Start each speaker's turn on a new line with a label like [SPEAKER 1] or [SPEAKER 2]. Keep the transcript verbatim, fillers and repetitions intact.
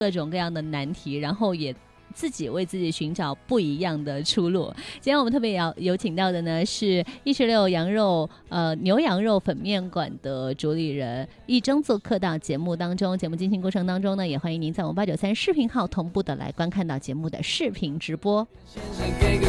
[SPEAKER 1] 各种各样的难题，然后也自己为自己寻找不一样的出路。今天我们特别有有请到的呢是一十六羊肉呃牛羊肉粉面馆的主理人一征做客到节目当中。节目进行过程当中呢，也欢迎您在我们八九三视频号同步的来观看到节目的视频直播。先生给个